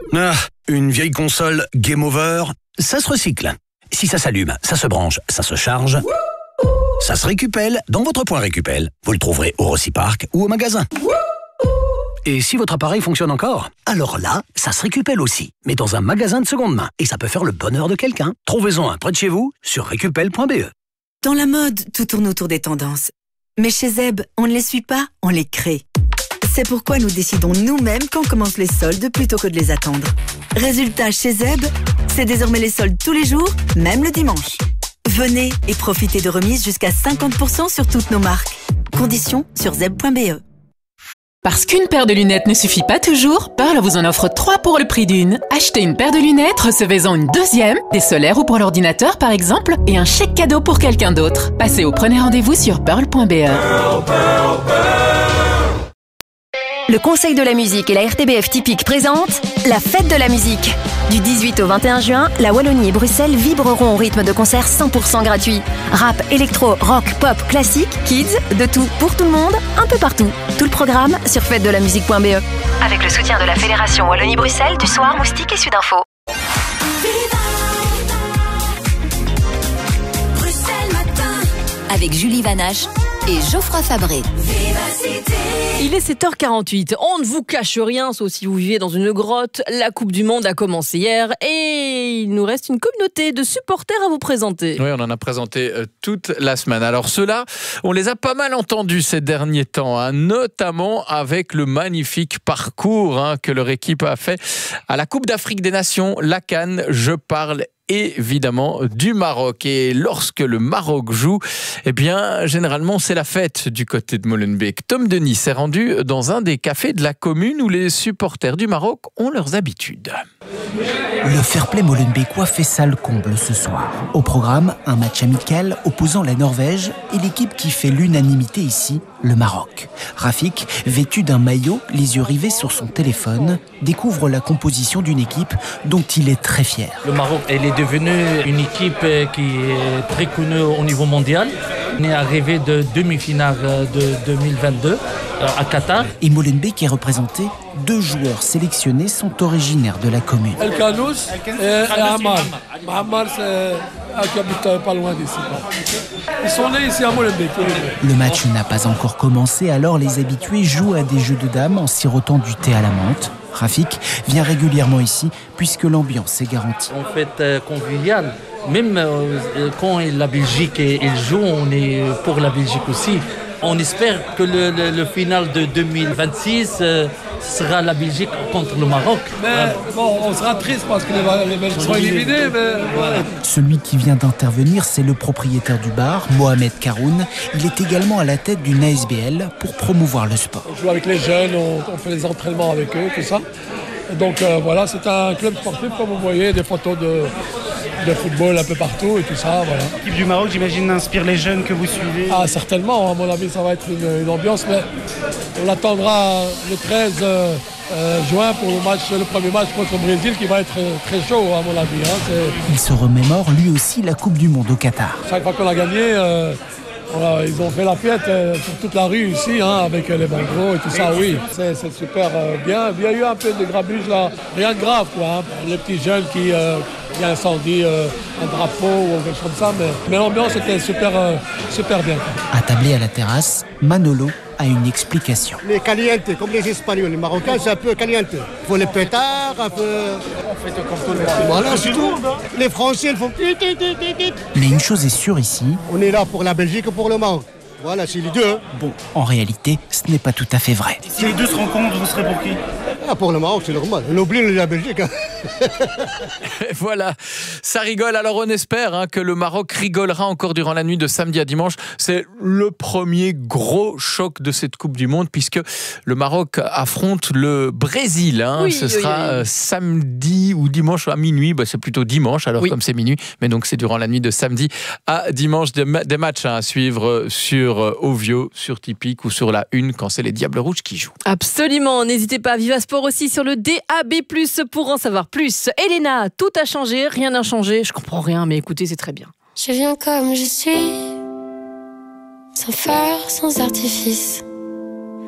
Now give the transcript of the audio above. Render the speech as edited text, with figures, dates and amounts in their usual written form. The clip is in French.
Ah, une vieille console Game Over, ça se recycle. Si ça s'allume, ça se branche, ça se charge, ça se récupelle dans votre point Récupel. Vous le trouverez au Rocipark ou au magasin. Et si votre appareil fonctionne encore, alors là, ça se récupelle aussi, mais dans un magasin de seconde main. Et ça peut faire le bonheur de quelqu'un. Trouvez-en un près de chez vous sur récupel.be. Dans la mode, tout tourne autour des tendances. Mais chez Zeb, on ne les suit pas, on les crée. C'est pourquoi nous décidons nous-mêmes quand commencent les soldes plutôt que de les attendre. Résultat, chez Zeb, c'est désormais les soldes tous les jours, même le dimanche. Venez et profitez de remises jusqu'à 50% sur toutes nos marques. Conditions sur zeb.be. Parce qu'une paire de lunettes ne suffit pas toujours, Pearl vous en offre 3 pour le prix d'une. Achetez une paire de lunettes, recevez-en une deuxième, des solaires ou pour l'ordinateur par exemple, et un chèque cadeau pour quelqu'un d'autre. Passez au premier rendez-vous sur pearl.be. Le Conseil de la musique et la RTBF Typique présentent la fête de la musique. Du 18 au 21 juin, la Wallonie et Bruxelles vibreront au rythme de concerts 100% gratuits. Rap, électro, rock, pop, classique, kids, de tout pour tout le monde, un peu partout. Tout le programme sur fêtedelamusique.be. Avec le soutien de la Fédération Wallonie-Bruxelles, du Soir, Moustique et Sudinfo. Avec Julie Vanache et Geoffroy Fabré. Il est 7h48. On ne vous cache rien, sauf si vous vivez dans une grotte. La Coupe du Monde a commencé hier et il nous reste une communauté de supporters à vous présenter. Oui, on en a présenté toute la semaine. Alors ceux-là, on les a pas mal entendus ces derniers temps, notamment avec le magnifique parcours que leur équipe a fait à la Coupe d'Afrique des Nations, la CAN. Je parle évidemment du Maroc. Et lorsque le Maroc joue, eh bien, généralement, c'est la fête du côté de Molenbeek. Tom Denis s'est rendu dans un des cafés de la commune où les supporters du Maroc ont leurs habitudes. Le fair-play molenbeekois fait salle comble ce soir. Au programme, un match amical opposant la Norvège et l'équipe qui fait l'unanimité ici, le Maroc. Rafik, vêtu d'un maillot, les yeux rivés sur son téléphone, découvre la composition d'une équipe dont il est très fier. Le Maroc, elle est devenue une équipe qui est très connue au niveau mondial. On est arrivé de demi-finale de 2022 à Qatar. Et Molenbeek est représenté. 2 joueurs sélectionnés sont originaires de la commune. El Kanous et Ammar. Ammar, c'est un qui habite pas loin d'ici. Ils sont nés ici à Molenbeek. Le match n'a pas encore commencé, alors les habitués jouent à des jeux de dames en sirotant du thé à la menthe. Rafik vient régulièrement ici puisque l'ambiance est garantie. En fait, convivial. Même quand la Belgique elle joue, on est pour la Belgique aussi. On espère que le final de 2026 sera la Belgique contre le Maroc. Mais bon, on sera triste parce que les Belges sont éliminés. Mais voilà. Celui qui vient d'intervenir, c'est le propriétaire du bar, Mohamed Karoun. Il est également à la tête d'une ASBL pour promouvoir le sport. On joue avec les jeunes, on fait les entraînements avec eux, tout ça. Donc voilà, c'est un club sportif, comme vous voyez, des photos de football un peu partout et tout ça, voilà. L'équipe du Maroc, j'imagine, inspire les jeunes que vous suivez. Ah, certainement, à mon avis, ça va être une ambiance, mais on l'attendra le 13 juin pour le premier match contre le Brésil qui va être très chaud, à mon avis. Il se remémore lui aussi la Coupe du Monde au Qatar. Chaque fois qu'on a gagné, ils ont fait la fête sur toute la rue ici, avec les banderoles et tout ça, oui. C'est super bien. Il y a eu un peu de grabuge là, rien de grave, quoi. Les petits jeunes qui incendient un drapeau ou quelque chose comme ça, mais l'ambiance était super bien. Attablé à la terrasse, Manolo a une explication. Les calientes, comme les Espagnols, les Marocains, c'est un peu caliente. Il faut les pétards, un peu... On fait comme tout le monde. Voilà, c'est tout. Les Français, ils font... Mais une chose est sûre ici... On est là pour la Belgique et pour le Maroc. Voilà, c'est les deux. Bon, en réalité, ce n'est pas tout à fait vrai. Si les deux se rencontrent, vous serez pour qui ? Pour le Maroc, c'est normal. On oublie la Belgique. Voilà, ça rigole. Alors on espère que le Maroc rigolera encore durant la nuit de samedi à dimanche. C'est le premier gros choc de cette Coupe du Monde puisque le Maroc affronte le Brésil. Ce sera samedi ou dimanche à minuit. C'est plutôt dimanche alors comme c'est minuit. Mais donc c'est durant la nuit de samedi à dimanche des matchs à suivre sur Ovio, sur Typique ou sur la Une quand c'est les Diables Rouges qui jouent. Absolument, n'hésitez pas à Viva Sport aussi sur le DAB+, pour en savoir plus. Elena, tout a changé, rien n'a changé. Je comprends rien, mais écoutez, c'est très bien. Je viens comme je suis, sans phare, sans artifice.